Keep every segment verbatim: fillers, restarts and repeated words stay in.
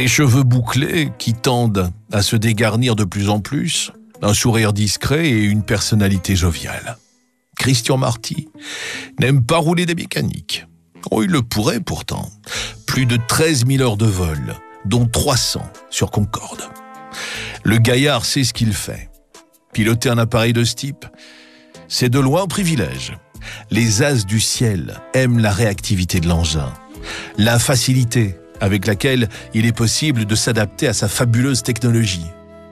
Des cheveux bouclés qui tendent à se dégarnir de plus en plus, un sourire discret et une personnalité joviale. Christian Marty n'aime pas rouler des mécaniques. Oh, il le pourrait pourtant. Plus de treize mille heures de vol, dont trois cents sur Concorde. Le gaillard sait ce qu'il fait. Piloter un appareil de ce type, c'est de loin un privilège. Les as du ciel aiment la réactivité de l'engin, la facilité avec laquelle il est possible de s'adapter à sa fabuleuse technologie.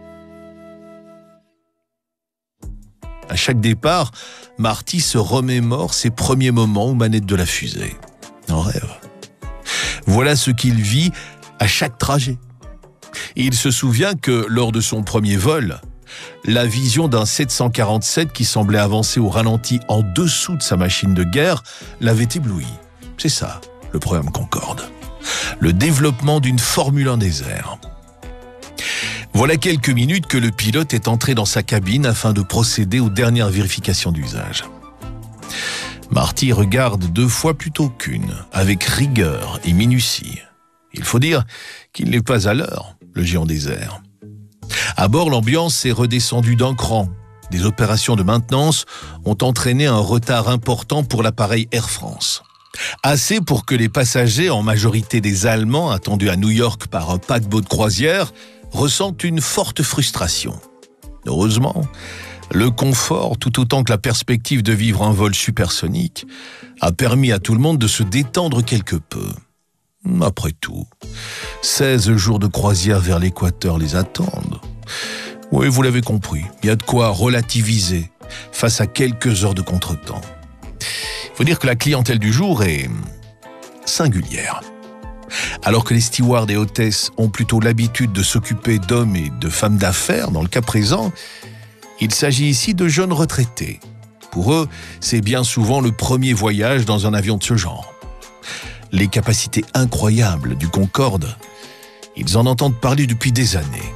À chaque départ, Marty se remémore ses premiers moments aux manettes de la fusée. En rêve. Voilà ce qu'il vit à chaque trajet. Il se souvient que, lors de son premier vol, la vision d'un sept cent quarante-sept qui semblait avancer au ralenti en dessous de sa machine de guerre l'avait ébloui. C'est ça, le programme Concorde. Le développement d'une Formule un des airs. Voilà quelques minutes que le pilote est entré dans sa cabine afin de procéder aux dernières vérifications d'usage. Marty regarde deux fois plutôt qu'une, avec rigueur et minutie. Il faut dire qu'il n'est pas à l'heure, le géant des airs. À bord, l'ambiance s'est redescendue d'un cran. Des opérations de maintenance ont entraîné un retard important pour l'appareil Air France. Assez pour que les passagers, en majorité des Allemands attendus à New York par un paquebot de croisière, ressentent une forte frustration. Heureusement, le confort, tout autant que la perspective de vivre un vol supersonique, a permis à tout le monde de se détendre quelque peu. Après tout, seize jours de croisière vers l'équateur les attendent. Oui, vous l'avez compris, il y a de quoi relativiser face à quelques heures de contretemps. Il faut dire que la clientèle du jour est singulière. Alors que les stewards et hôtesses ont plutôt l'habitude de s'occuper d'hommes et de femmes d'affaires, dans le cas présent, il s'agit ici de jeunes retraités. Pour eux, c'est bien souvent le premier voyage dans un avion de ce genre. Les capacités incroyables du Concorde, ils en entendent parler depuis des années.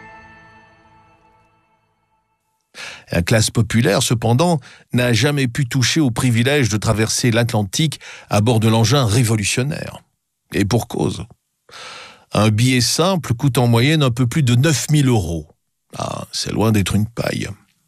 La classe populaire, cependant, n'a jamais pu toucher au privilège de traverser l'Atlantique à bord de l'engin révolutionnaire. Et pour cause. Un billet simple coûte en moyenne un peu plus de neuf mille euros. Ah, c'est loin d'être une paille.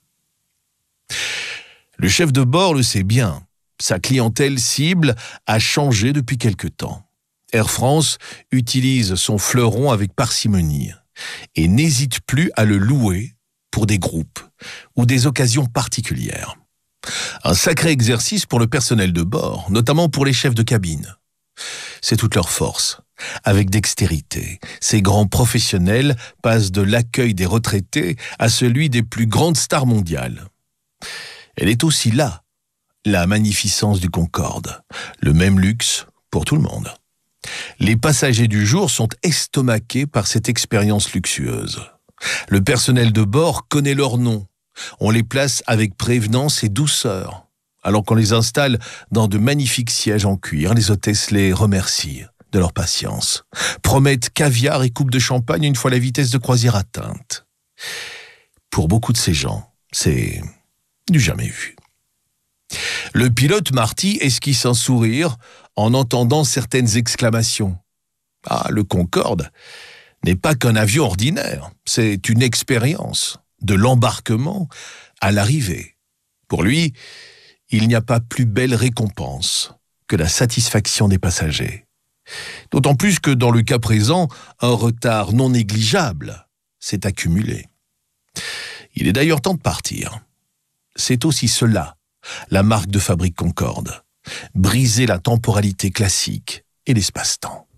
Le chef de bord le sait bien. Sa clientèle cible a changé depuis quelque temps. Air France utilise son fleuron avec parcimonie et n'hésite plus à le louer pour des groupes ou des occasions particulières. Un sacré exercice pour le personnel de bord, notamment pour les chefs de cabine. C'est toute leur force. Avec dextérité, ces grands professionnels passent de l'accueil des retraités à celui des plus grandes stars mondiales. Elle est aussi là, la magnificence du Concorde, le même luxe pour tout le monde. Les passagers du jour sont estomaqués par cette expérience luxueuse. Le personnel de bord connaît leur nom. On les place avec prévenance et douceur. Alors qu'on les installe dans de magnifiques sièges en cuir, les hôtesses les remercient de leur patience, promettent caviar et coupe de champagne une fois la vitesse de croisière atteinte. Pour beaucoup de ces gens, c'est du jamais vu. Le pilote Marty esquisse un sourire en entendant certaines exclamations. Ah, le Concorde n'est pas qu'un avion ordinaire, c'est une expérience, de l'embarquement à l'arrivée. Pour lui, il n'y a pas plus belle récompense que la satisfaction des passagers. D'autant plus que dans le cas présent, un retard non négligeable s'est accumulé. Il est d'ailleurs temps de partir. C'est aussi cela, la marque de fabrique Concorde. Briser la temporalité classique et l'espace-temps.